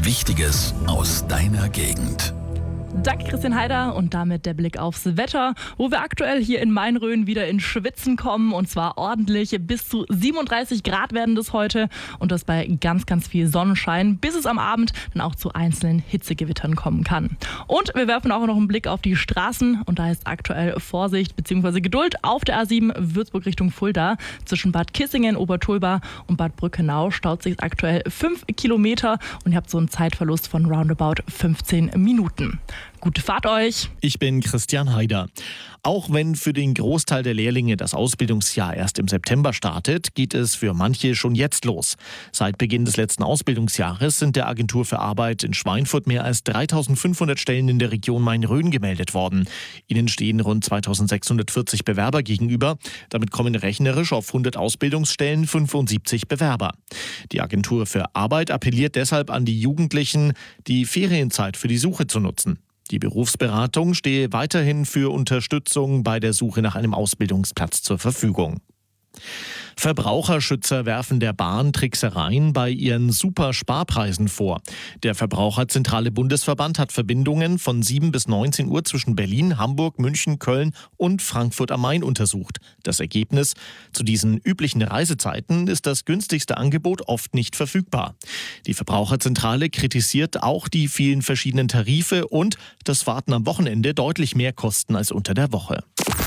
Wichtiges aus deiner Gegend. Danke, Christian Heider. Und damit der Blick aufs Wetter, wo wir aktuell hier in Main-Rhön wieder in Schwitzen kommen. Und zwar ordentlich. Bis zu 37 Grad werden das heute. Und das bei ganz, ganz viel Sonnenschein, bis es am Abend dann auch zu einzelnen Hitzegewittern kommen kann. Und wir werfen auch noch einen Blick auf die Straßen. Und da ist aktuell Vorsicht bzw. Geduld auf der A7 Würzburg Richtung Fulda. Zwischen Bad Kissingen, Obertulba und Bad Brückenau staut sich aktuell 5 Kilometer. Und ihr habt so einen Zeitverlust von roundabout 15 Minuten. Gute Fahrt euch! Ich bin Christian Heider. Auch wenn für den Großteil der Lehrlinge das Ausbildungsjahr erst im September startet, geht es für manche schon jetzt los. Seit Beginn des letzten Ausbildungsjahres sind der Agentur für Arbeit in Schweinfurt mehr als 3.500 Stellen in der Region Main-Rhön gemeldet worden. Ihnen stehen rund 2.640 Bewerber gegenüber. Damit kommen rechnerisch auf 100 Ausbildungsstellen 75 Bewerber. Die Agentur für Arbeit appelliert deshalb an die Jugendlichen, die Ferienzeit für die Suche zu nutzen. Die Berufsberatung stehe weiterhin für Unterstützung bei der Suche nach einem Ausbildungsplatz zur Verfügung. Verbraucherschützer werfen der Bahn Tricksereien bei ihren Super-Sparpreisen vor. Der Verbraucherzentrale Bundesverband hat Verbindungen von 7 bis 19 Uhr zwischen Berlin, Hamburg, München, Köln und Frankfurt am Main untersucht. Das Ergebnis: Zu diesen üblichen Reisezeiten ist das günstigste Angebot oft nicht verfügbar. Die Verbraucherzentrale kritisiert auch die vielen verschiedenen Tarife und das Warten am Wochenende deutlich mehr Kosten als unter der Woche.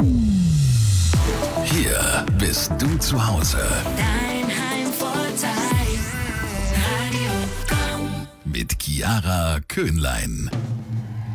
Hier bist du zu Hause. Dein Heimvorteil, Radio Komm. Mit Chiara Köhnlein.